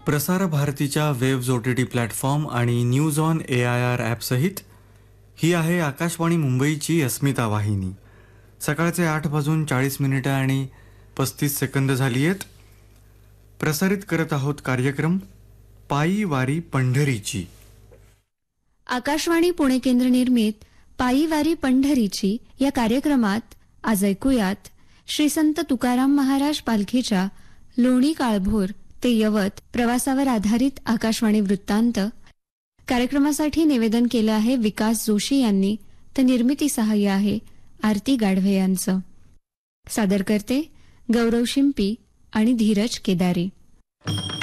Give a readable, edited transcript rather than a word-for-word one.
प्रसार भारतीच्या waves OTT platform आणि न्यूज ऑन AIR ॲपसहित ही आहे आकाशवाणी मुंबईची अस्मिता वाहिनी. सकाळचे 8:40 आणि 35 सेकंद झाली आहेत. प्रसारित करत आहोत कार्यक्रम पायी वारी पंढरीची. आकाशवाणी पुणे केंद्र निर्मित पायी वारी पंढरीची या कार्यक्रमात आज ऐकूयात श्री संत तुकाराम महाराज पालखीच्या लोणी काळभोर ते यवत प्रवासावर आधारित आकाशवाणी वृत्तांत. कार्यक्रमासाठी निवेदन केलं आहे विकास जोशी यांनी, तर निर्मिती सहाय्य आहे आरती गाढवे यांचं. सादर करते गौरव शिंपी आणि धीरज केदारी.